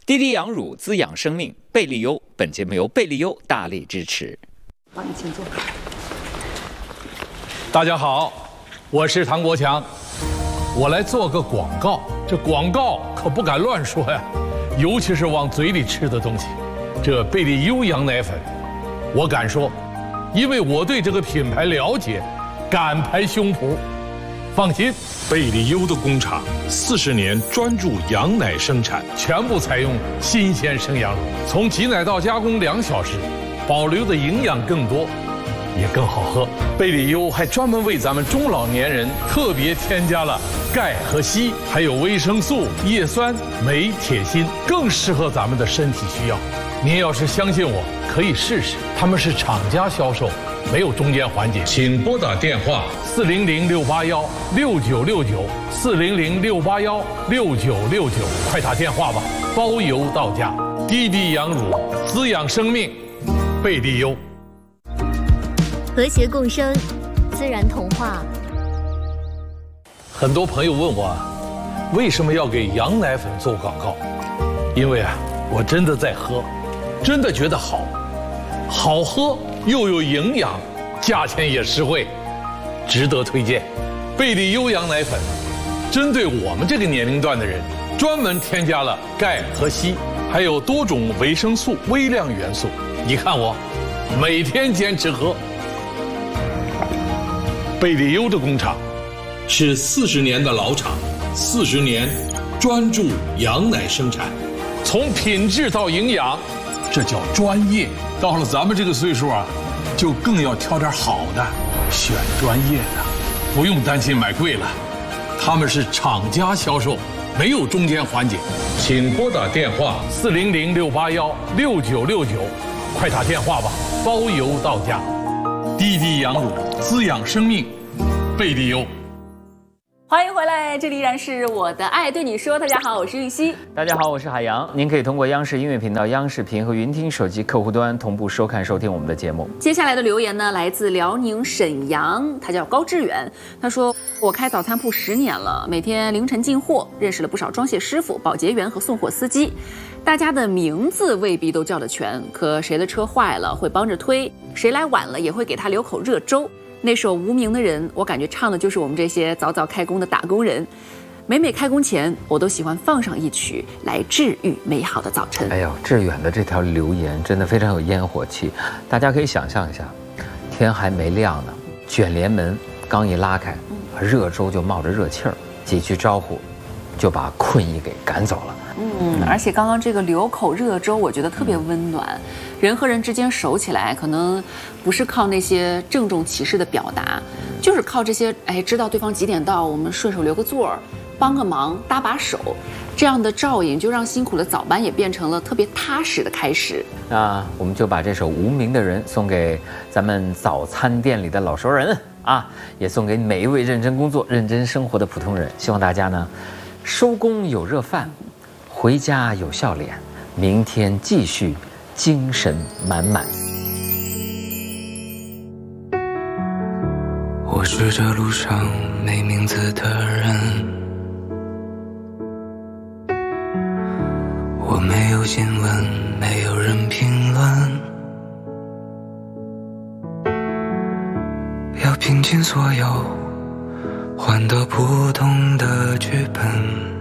滴滴羊乳滋养生命，贝利优。本节目由贝利优大力支持。 帮你请坐。 大家好，我是唐国强，我来做个广告。这广告可不敢乱说呀，尤其是往嘴里吃的东西。这贝利优羊奶粉，我敢说，因为我对这个品牌了解，敢拍胸脯。放心， 贝利优的工厂40年专注羊奶生产， 全部采用新鲜生羊乳，从挤奶到加工2小时，保留的营养更多，也更好喝。贝利优还专门为咱们中老年人特别添加了钙和硒，还有维生素、叶酸、镁、铁、锌，更适合咱们的身体需要。您要是相信我，可以试试。他们是厂家销售，没有中间环节。 请拨打电话 400-681-6969，400-681-6969，快打电话吧，包邮到家。滴滴羊乳滋养生命，贝利优。 和谐共生，自然童话。 很多朋友问我，为什么要给羊奶粉做广告？因为我真的在喝，真的觉得好，好喝又有营养，价钱也实惠，值得推荐。贝利优羊奶粉针对我们这个年龄段的人，专门添加了钙和硒，还有多种维生素、微量元素。你看我每天坚持喝。贝利优的工厂是40年的老厂，40年专注羊奶生产， 从品质到营养，这叫专业。到了咱们这个岁数就更要挑点好的，选专业的，不用担心买贵了。他们是厂家销售，没有中间环节。 请拨打电话 400-681-6969，快打电话吧，包邮到家。滴滴羊乳滋养生命，贝利优。 欢迎回来，这里依然是我的爱对你说。大家好，我是玉溪。 大家好，我是海洋。您可以通过央视音乐频道、央视频和云听手机客户端同步收看收听我们的节目。 接下来的留言呢，来自辽宁沈阳，他叫高志远。他说：“我开早餐铺10年了，每天凌晨进货，认识了不少装卸师傅、保洁员和送货司机。大家的名字未必都叫得全，可谁的车坏了会帮着推，谁来晚了也会给他留口热粥。那首《无名的人》，我感觉唱的就是我们这些早早开工的打工人。每开工前，我都喜欢放上一曲来治愈美好的早晨。” 哎呦，志远的这条留言真的非常有烟火气，大家可以想象一下，天还没亮呢，卷帘门刚一拉开，热粥就冒着热气儿，几句招呼就把困意给赶走了。 而且刚刚这个留口热粥，我觉得特别温暖。人和人之间熟起来，可能不是靠那些郑重其事的表达，就是靠这些知道对方几点到，我们顺手留个座儿，帮个忙，搭把手，这样的照应就让辛苦的早班也变成了特别踏实的开始。 那我们就把这首《无名的人》送给咱们早餐店里的老熟人也送给每一位认真工作、认真生活的普通人。希望大家呢，收工有热饭，回家有笑脸，明天继续精神满满。 我是这路上没名字的人，我没有新闻，没有人评论，要拼尽所有换得不同的剧本。